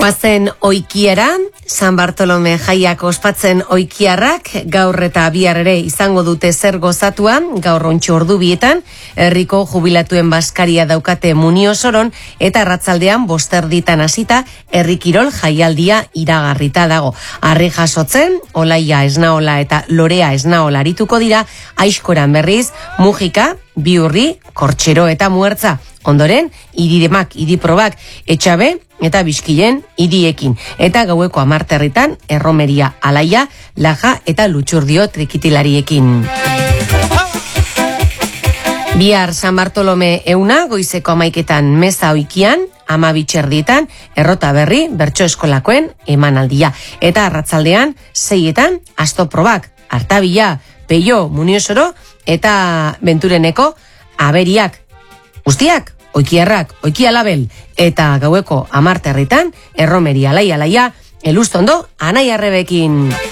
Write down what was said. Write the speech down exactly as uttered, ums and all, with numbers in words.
Guazen oikiera, San Bartolome jaiak ospatzen oikiarrak, gaur eta bihar ere izango dute zer gozatuan, gaur ontxo ordu bietan, herriko jubilatuen baskaria daukate Muniosoron, eta arratzaldean bosterditan hasita herri kirol jaialdia iragarrita dago. Harri jasotzen, Olaia Esnaola eta Lorea Esnaola arituko dira, Aizkoran berriz, Mujika, Biurri, Kortxero eta Muertza. Ondoren, iridemak, idiprobak, etxabe eta bizkilen iriekin. Eta gaueko amarterritan, erromeria alaia, laja eta lutxurdio trikitilariekin. Bihar San Bartolome euna, goizeko amaiketan meza oikian, ama bitxerdietan, errota berri, bertso eskolakoen emanaldia. Eta arratzaldean, seietan, astoprobak, artabila, peio, Muniosoro, eta bentureneko aberiak. Guztiak, oikiarrak, oikialabel, eta gaueko amarterritan, erromeria alaia alaia, elustondo, anai arrebekin.